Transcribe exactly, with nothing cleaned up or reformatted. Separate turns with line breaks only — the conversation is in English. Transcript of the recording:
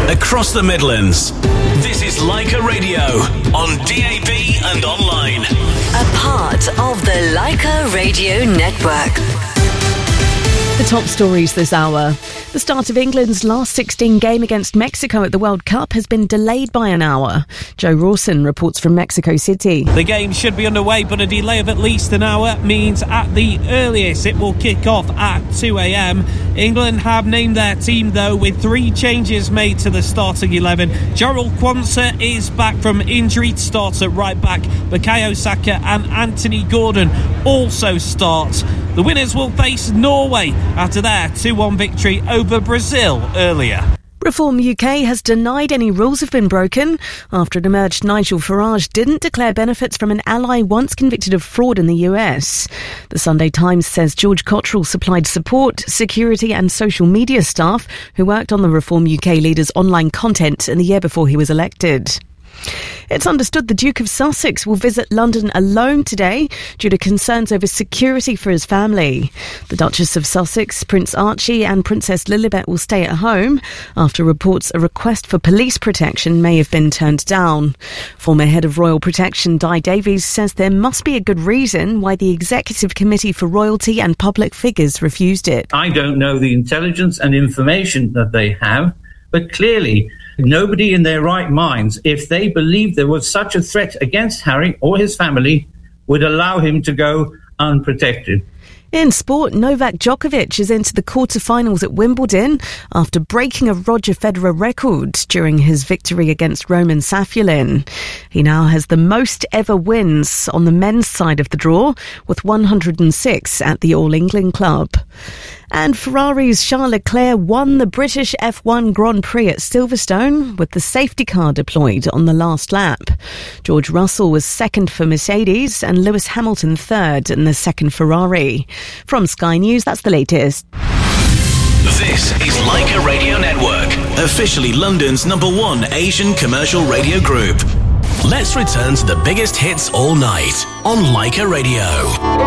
across the Midlands. This is Leica Radio on D A B and online.
A part of the Leica Radio Network.
The top stories this hour. The start of England's last sixteen game against Mexico at the World Cup has been delayed by an hour. Joe Rawson reports from Mexico City.
The game should be underway, but a delay of at least an hour means at the earliest it will kick off at two a.m. England have named their team, though, with three changes made to the starting eleven. Jarrell Quansah is back from injury to start at right back. Bukayo Saka and Anthony Gordon also start. The winners will face Norway after their two one victory over Brazil earlier.
Reform U K has denied any rules have been broken after it emerged Nigel Farage didn't declare benefits from an ally once convicted of fraud in the U S. The Sunday Times says George Cottrell supplied support, security and social media staff who worked on the Reform U K leader's online content in the year before he was elected. It's understood the Duke of Sussex will visit London alone today due to concerns over security for his family. The Duchess of Sussex, Prince Archie and Princess Lilibet will stay at home after reports a request for police protection may have been turned down. Former head of Royal Protection Di Davies says there must be a good reason why the Executive Committee for Royalty and Public Figures refused it.
I don't know the intelligence and information that they have, but clearly nobody in their right minds, if they believed there was such a threat against Harry or his family, would allow him to go unprotected.
In sport, Novak Djokovic is into the quarter-finals at Wimbledon after breaking a Roger Federer record during his victory against Roman Safulin. He now has the most ever wins on the men's side of the draw, with one hundred six at the All England Club. And Ferrari's Charles Leclerc won the British F one Grand Prix at Silverstone with the safety car deployed on the last lap. George Russell was second for Mercedes and Lewis Hamilton third in the second Ferrari. From Sky News, that's the latest.
This is Leica Radio Network, officially London's number one Asian commercial radio group. Let's return to the biggest hits all night on Leica Radio.